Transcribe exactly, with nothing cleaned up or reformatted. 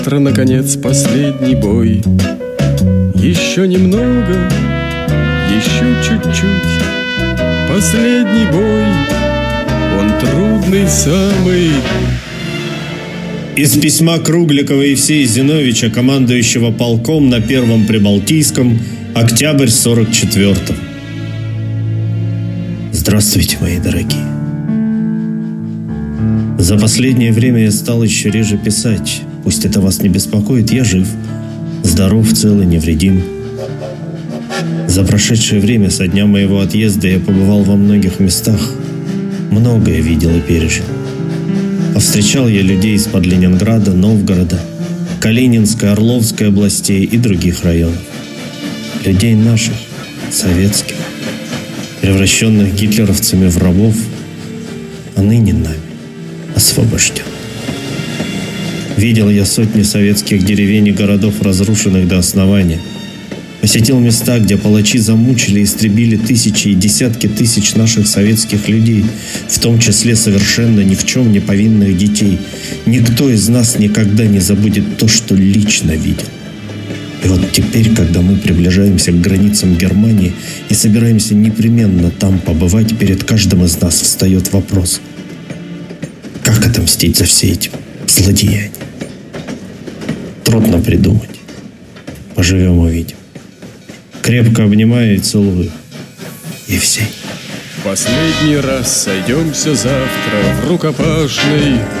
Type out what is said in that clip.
Завтра, наконец, последний бой. Еще немного, еще чуть-чуть. Последний бой, он трудный самый. Из письма Кругликова Евсея Зиновича, командующего полком на Первом Прибалтийском, октябрь сорок четвёртого. Здравствуйте, мои дорогие. За последнее время я стал еще реже писать. Пусть это вас не беспокоит, я жив, здоров, цел и невредим. За прошедшее время, со дня моего отъезда, я побывал во многих местах, многое видел и пережил. Повстречал я людей из-под Ленинграда, Новгорода, Калининской, Орловской областей и других районов. Людей наших, советских, превращенных гитлеровцами в рабов, а ныне нами освобожден. Видел я сотни советских деревень и городов, разрушенных до основания. Посетил места, где палачи замучили и истребили тысячи и десятки тысяч наших советских людей, в том числе совершенно ни в чем не повинных детей. Никто из нас никогда не забудет то, что лично видел. И вот теперь, когда мы приближаемся к границам Германии и собираемся непременно там побывать, перед каждым из нас встает вопрос: как отомстить за все эти злодеяния? Трудно придумать. Поживем — увидим. Крепко обнимаю и целую. Евсей. Последний раз сойдемся завтра в рукопашной.